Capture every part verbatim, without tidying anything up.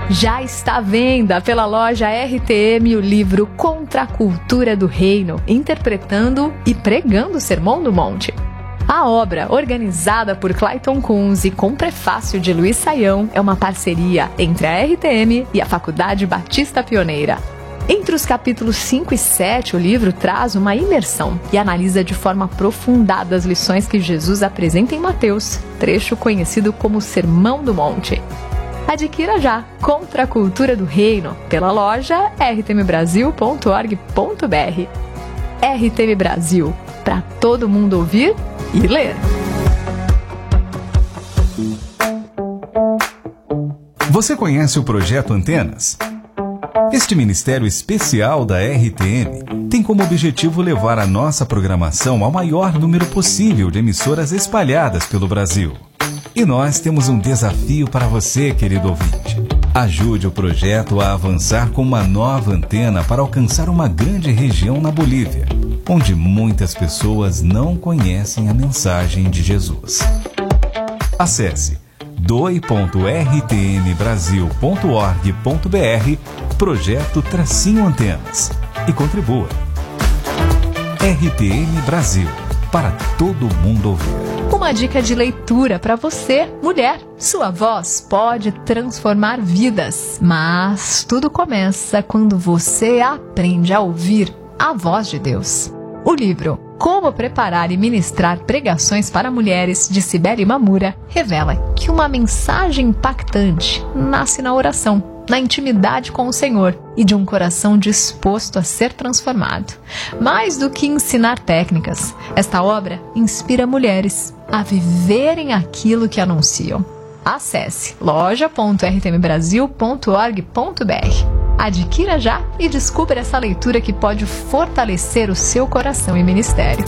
Já está à venda pela loja R T M o livro Contra a Cultura do Reino, interpretando e pregando o Sermão do Monte. A obra, organizada por Clayton Kunz e com prefácio de Luiz Saião, é uma parceria entre a R T M e a Faculdade Batista Pioneira. Entre os capítulos cinco e sete, o livro traz uma imersão e analisa de forma aprofundada as lições que Jesus apresenta em Mateus, trecho conhecido como Sermão do Monte. Adquira já Contra a Cultura do Reino pela loja r t m brasil ponto org ponto b r. R T M Brasil, para todo mundo ouvir e ler. Você conhece o Projeto Antenas? Este ministério especial da R T M tem como objetivo levar a nossa programação ao maior número possível de emissoras espalhadas pelo Brasil. E nós temos um desafio para você, querido ouvinte. Ajude o projeto a avançar com uma nova antena para alcançar uma grande região na Bolívia, onde muitas pessoas não conhecem a mensagem de Jesus. Acesse doe ponto r t m brasil ponto org ponto b r Projeto Tracinho Antenas e contribua. R T M Brasil, para todo mundo ouvir. Uma dica de leitura para você, mulher. Sua voz pode transformar vidas, mas tudo começa quando você aprende a ouvir a voz de Deus. O livro Como Preparar e Ministrar Pregações para Mulheres, de Cibele Mamura, revela que uma mensagem impactante nasce na oração, na intimidade com o Senhor e de um coração disposto a ser transformado. Mais do que ensinar técnicas, esta obra inspira mulheres a viverem aquilo que anunciam. Acesse loja ponto r t m brasil ponto org ponto b r. Adquira já e descubra essa leitura que pode fortalecer o seu coração e ministério.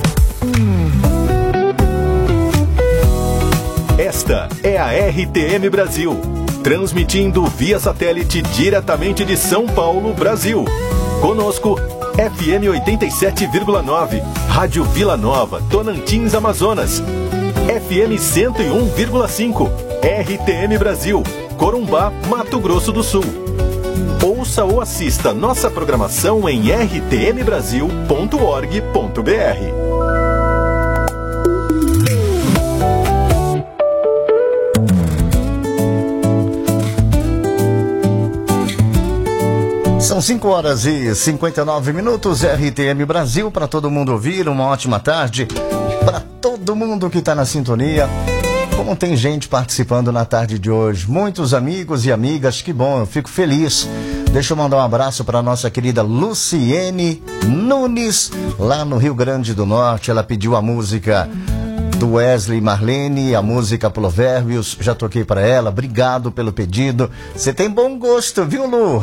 Esta é a R T M Brasil, transmitindo via satélite diretamente de São Paulo, Brasil. Conosco, F M oitenta e sete vírgula nove, Rádio Vila Nova, Tonantins, Amazonas. F M cento e um vírgula cinco, R T M Brasil, Corumbá, Mato Grosso do Sul. Ouça ou assista nossa programação em r t m brasil ponto org ponto b r. São cinco horas e cinquenta e nove minutos, R T M Brasil, para todo mundo ouvir. Uma ótima tarde para todo mundo que está na sintonia. Como tem gente participando na tarde de hoje, muitos amigos e amigas, que bom, eu fico feliz. Deixa eu mandar um abraço para a nossa querida Luciene Nunes, lá no Rio Grande do Norte. Ela pediu a música do Wesley Marlene, a música Provérbios, já toquei para ela, obrigado pelo pedido. Você tem bom gosto, viu, Lu?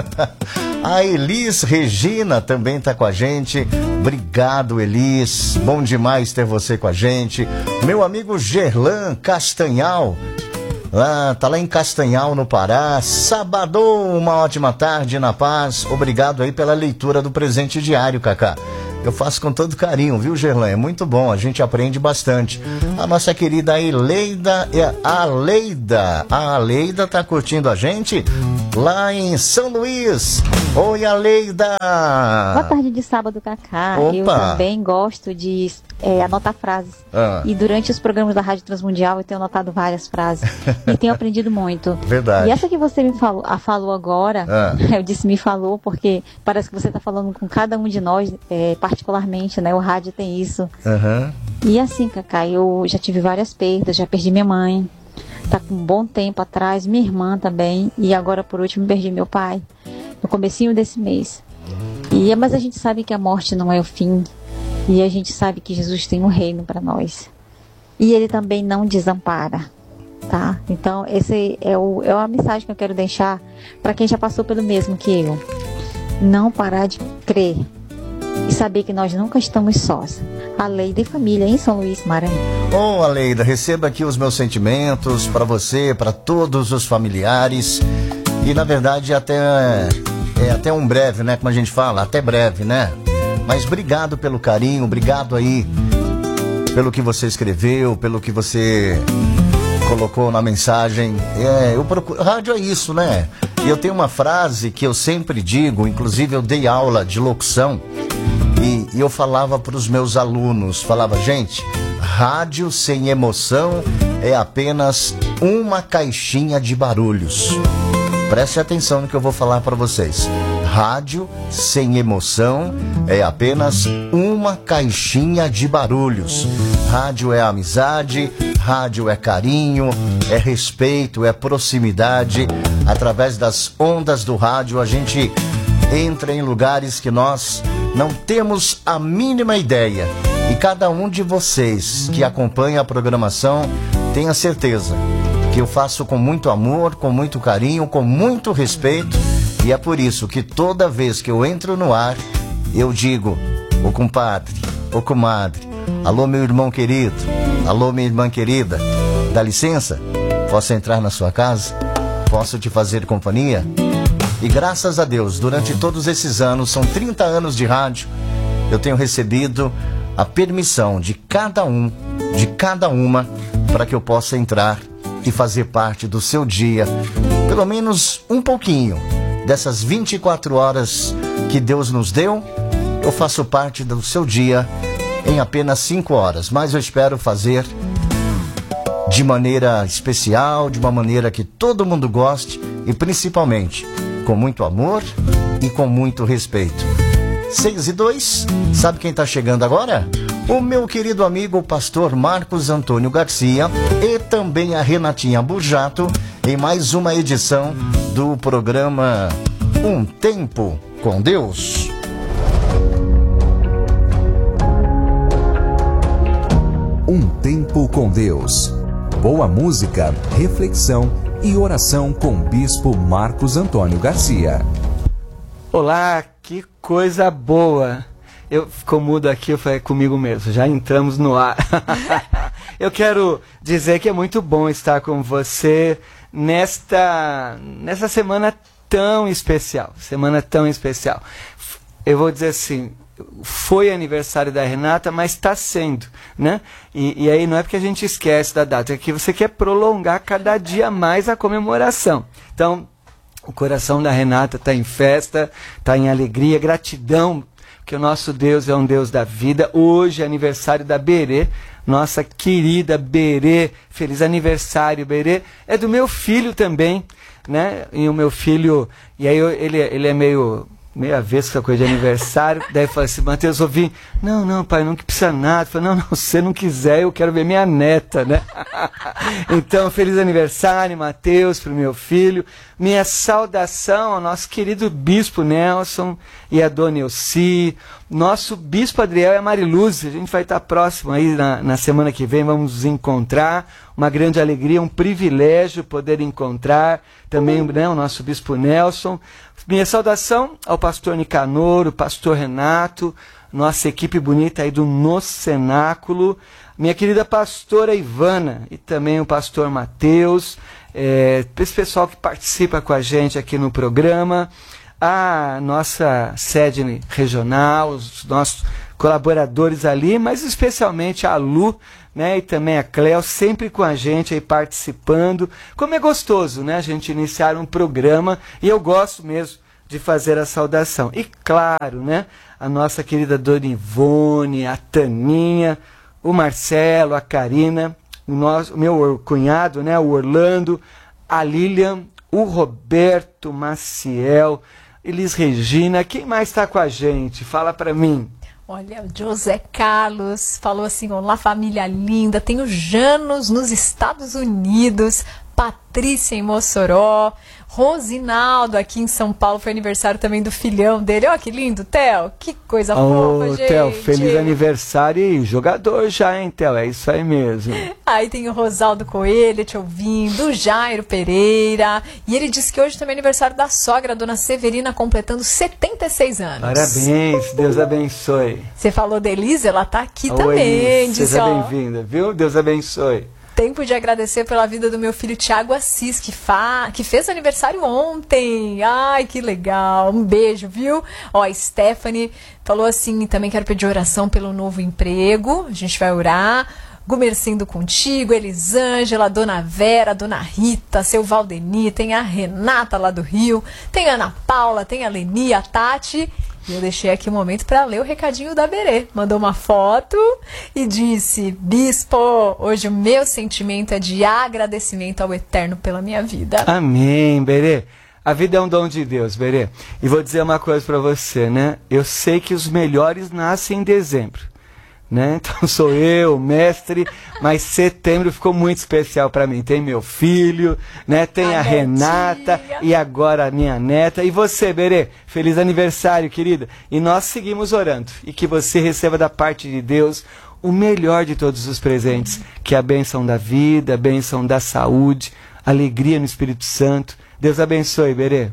A Elis Regina também tá com a gente, obrigado, Elis, bom demais ter você com a gente. Meu amigo Gerlan Castanhal, lá, tá lá em Castanhal, no Pará. Sábado, uma ótima tarde na paz, obrigado aí pela leitura do presente diário, Cacá. Eu faço com todo carinho, viu, Gerlan? É muito bom, a gente aprende bastante. A nossa querida Aleida, a Aleida, a Aleida tá curtindo a gente lá em São Luís. Oi, Aleida! Boa tarde de sábado, Cacá. Opa. Eu também gosto de é, anotar frases. Ah. E durante os programas da Rádio Transmundial eu tenho anotado várias frases. E tenho aprendido muito. Verdade. E essa que você me falou, a falou agora, ah. eu disse me falou, porque parece que você está falando com cada um de nós, é, particularmente, né? O rádio tem isso. Uhum. E assim, Cacá, eu já tive várias perdas, já perdi minha mãe. Tá com um bom tempo atrás, minha irmã também. E agora, por último, perdi meu pai. No comecinho desse mês. E, mas a gente sabe que a morte não é o fim. E a gente sabe que Jesus tem um reino para nós. E Ele também não desampara. Tá? Então, esse é, o, é a mensagem que eu quero deixar para quem já passou pelo mesmo que eu. Não parar de crer. E saber que nós nunca estamos sós. Aleida e família em São Luís, Maranhão. Ô, oh, Aleida, receba aqui os meus sentimentos para você, para todos os familiares. E, na verdade, até, é, até um breve, né? Como a gente fala, até breve, né? Mas obrigado pelo carinho, obrigado aí pelo que você escreveu, pelo que você colocou na mensagem. É, eu procuro... Rádio é isso, né? E eu tenho uma frase que eu sempre digo, inclusive eu dei aula de locução, e, e eu falava para os meus alunos, falava, gente, rádio sem emoção é apenas uma caixinha de barulhos. Preste atenção no que eu vou falar para vocês. Rádio sem emoção é apenas uma caixinha de barulhos. Rádio é amizade, rádio é carinho, é respeito, é proximidade. Através das ondas do rádio a gente entra em lugares que nós não temos a mínima ideia. E cada um de vocês que acompanha a programação, tenha certeza que eu faço com muito amor, com muito carinho, com muito respeito. E é por isso que toda vez que eu entro no ar, eu digo, ô compadre, ô comadre, alô meu irmão querido, alô minha irmã querida, dá licença? Posso entrar na sua casa? Posso te fazer companhia? E graças a Deus, durante todos esses anos, são trinta anos de rádio, eu tenho recebido a permissão de cada um, de cada uma, para que eu possa entrar e fazer parte do seu dia, pelo menos um pouquinho. Dessas vinte e quatro horas que Deus nos deu, eu faço parte do seu dia em apenas cinco horas. Mas eu espero fazer de maneira especial, de uma maneira que todo mundo goste e principalmente com muito amor e com muito respeito. seis e dois, sabe quem está chegando agora? O meu querido amigo, o pastor Marcos Antônio Garcia e também a Renatinha Burjato em mais uma edição do programa Um Tempo com Deus. Um Tempo com Deus. Boa música, reflexão e oração com o Bispo Marcos Antônio Garcia. Olá, que coisa boa! Eu ficou mudo aqui, eu falei comigo mesmo, já entramos no ar. Eu quero dizer que é muito bom estar com você nesta, nessa semana tão especial, semana tão especial. Eu vou dizer assim, foi aniversário da Renata, mas está sendo, né? E, e aí não é porque a gente esquece da data, é que você quer prolongar cada dia mais a comemoração. Então, o coração da Renata está em festa, está em alegria, gratidão, porque o nosso Deus é um Deus da vida. Hoje é aniversário da Berê, nossa querida Berê. Feliz aniversário, Berê. É do meu filho também, né? E o meu filho, e aí eu, ele, ele é meio... meia vez com a coisa de aniversário, daí fala assim, Mateus, ouvi, não, não, pai, não que precisa nada. Eu falei, não, não, se você não quiser, eu quero ver minha neta, né? Então, feliz aniversário, Mateus, pro meu filho. Minha saudação ao nosso querido Bispo Nelson e a Dona Elci, nosso Bispo Adriel e a Mariluz. A gente vai estar próximo aí na, na semana que vem, vamos nos encontrar. Uma grande alegria, um privilégio poder encontrar também, né, o nosso Bispo Nelson. Minha saudação ao pastor Nicanor, o pastor Renato, nossa equipe bonita aí do No Cenáculo, minha querida pastora Ivana e também o pastor Mateus, é, esse pessoal que participa com a gente aqui no programa, a nossa sede regional, os nossos colaboradores ali, mas especialmente a Lu, né, e também a Cléo, sempre com a gente aí participando. Como é gostoso, né, a gente iniciar um programa, e eu gosto mesmo de fazer a saudação. E claro, né, a nossa querida Dona Ivone, a Taninha, o Marcelo, a Karina, o, nosso, o meu cunhado, né, o Orlando, a Lilian, o Roberto Maciel, Elis Regina. Quem mais está com a gente? Fala para mim. Olha, o José Carlos falou assim, olá família linda, tem o Janos nos Estados Unidos, Patrícia em Mossoró, Rosinaldo aqui em São Paulo, foi aniversário também do filhão dele. Ó, oh, que lindo, Theo, que coisa oh, fofa, gente. Theo, feliz aniversário e jogador já, hein, Theo, é isso aí mesmo. Aí tem o Rosaldo Coelho te ouvindo, o Jairo Pereira, e ele disse que hoje também é aniversário da sogra, a dona Severina, completando setenta e seis anos. Parabéns, Deus abençoe. Você falou da Elisa, ela tá aqui Oi, também. Elisa, seja bem-vinda, viu? Deus abençoe. Tempo de agradecer pela vida do meu filho Tiago Assis, que, fa... que fez aniversário ontem. Ai, que legal. Um beijo, viu? Ó, a Stephanie falou assim, também quero pedir oração pelo novo emprego. A gente vai orar. Gumercindo contigo, Elisângela, Dona Vera, Dona Rita, seu Valdemir, tem a Renata lá do Rio, tem a Ana Paula, tem a Leni, a Tati. E eu deixei aqui um momento para ler o recadinho da Berê. Mandou uma foto e disse: Bispo, hoje o meu sentimento é de agradecimento ao Eterno pela minha vida. Amém, Berê. A vida é um dom de Deus, Berê. E vou dizer uma coisa para você, né? Eu sei que os melhores nascem em dezembro. Né? Então sou eu, mestre, mas setembro ficou muito especial para mim. Tem meu filho, né? Tem a, a Renata e agora a minha neta. E você, Berê, feliz aniversário, querida. E nós seguimos orando. E que você receba da parte de Deus o melhor de todos os presentes, que é a bênção da vida, a bênção da saúde, alegria no Espírito Santo. Deus abençoe, Berê.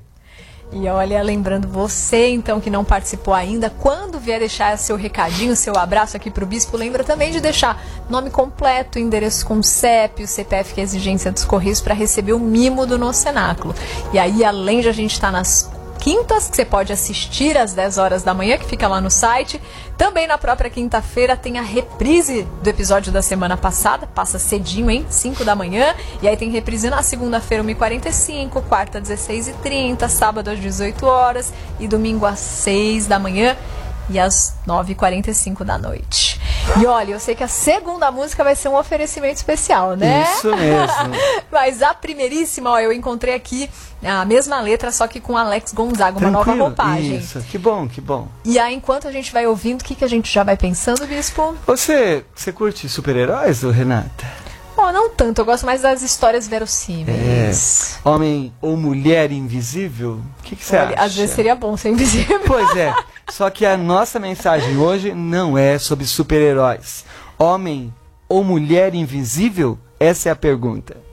E olha, lembrando você, então, que não participou ainda, quando vier deixar seu recadinho, seu abraço aqui para o Bispo, lembra também de deixar nome completo, endereço com C E P, o C P F, que é a exigência dos Correios, para receber o mimo do nosso cenáculo. E aí, além de a gente estar nas quintas, que você pode assistir às dez horas da manhã, que fica lá no site. Também na própria quinta-feira tem a reprise do episódio da semana passada, passa cedinho, hein? cinco da manhã. E aí tem reprise na segunda-feira, uma e quarenta e cinco, quarta, dezesseis e trinta, sábado às dezoito horas e domingo às seis da manhã e às nove e quarenta e cinco da noite. E olha, eu sei que a segunda música vai ser um oferecimento especial, né? Isso mesmo. Mas a primeiríssima, ó, eu encontrei aqui a mesma letra, só que com Alex Gonzaga, uma Tranquilo. nova roupagem. Isso, que bom, que bom. E aí, enquanto a gente vai ouvindo, o que, que a gente já vai pensando, Bispo? Você, você curte super-heróis, Renata? Oh, não tanto, eu gosto mais das histórias verossímeis. É. Homem ou mulher invisível? O que, que você Olha, acha? às vezes seria bom ser invisível. Pois é, só que a nossa mensagem hoje não é sobre super-heróis. Homem ou mulher invisível? Essa é a pergunta.